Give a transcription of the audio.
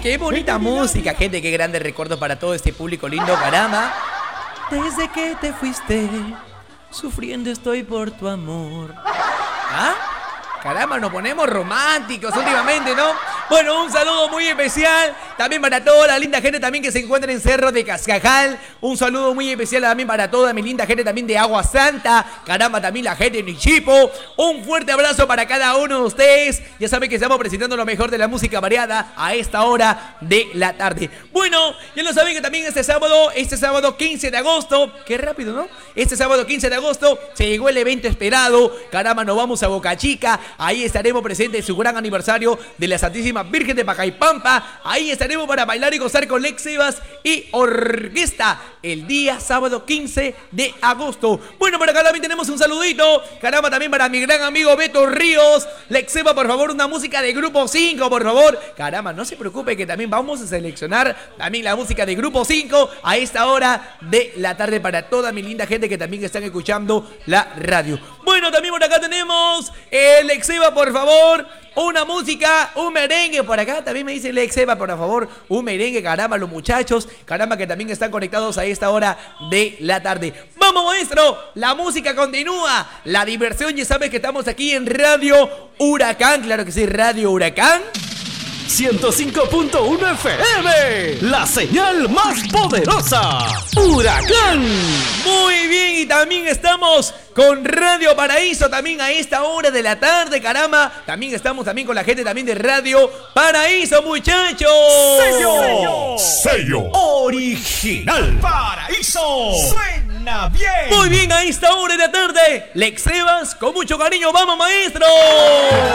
qué bonita música, gente, qué grandes recuerdos para todo este público lindo, caramba. Desde que te fuiste, sufriendo estoy por tu amor. ¿Ah? Caramba, nos ponemos románticos últimamente, ¿no? Bueno, un saludo muy especial también para toda la linda gente también que se encuentra en Cerro de Cascajal. Un saludo muy especial también para toda mi linda gente también de Agua Santa. Caramba, también la gente de Nichipo. Un fuerte abrazo para cada uno de ustedes. Ya saben que estamos presentando lo mejor de la música variada a esta hora de la tarde. Bueno, ya lo saben que también este sábado 15 de agosto, qué rápido, ¿no? Este sábado 15 de agosto se llegó el evento esperado. Caramba, nos vamos a Boca Chica. Ahí estaremos presentes en su gran aniversario de la Santísima Virgen de Pacaipampa. Ahí estaremos para bailar y gozar con Lex Sebas y orquesta el día sábado 15 de agosto. Bueno, por acá también tenemos un saludito. Caramba, también para mi gran amigo Beto Ríos. Lex Sebas, por favor, una música de Grupo 5, por favor. Caramba, no se preocupe que también vamos a seleccionar también la música de Grupo 5 a esta hora de la tarde para toda mi linda gente que también están escuchando la radio. Bueno, también por acá tenemos Lex Sebas, por favor, una música, un merengue. Por acá también me dice Lex Sebas, por favor, un merengue. Caramba, los muchachos, caramba, que también están conectados a esta hora de la tarde. Vamos, maestro, la música continúa, la diversión. Ya sabes que estamos aquí en Radio Huracán, claro que sí, Radio Huracán 105.1 FM, la señal más poderosa, Huracán. Muy bien, y también estamos con Radio Paraíso también a esta hora de la tarde, caramba. También estamos también con la gente también de Radio Paraíso, muchachos. Sello original. Paraíso. Suena bien. Muy bien, a esta hora de la tarde, Lex Sebas, con mucho cariño, vamos, maestro.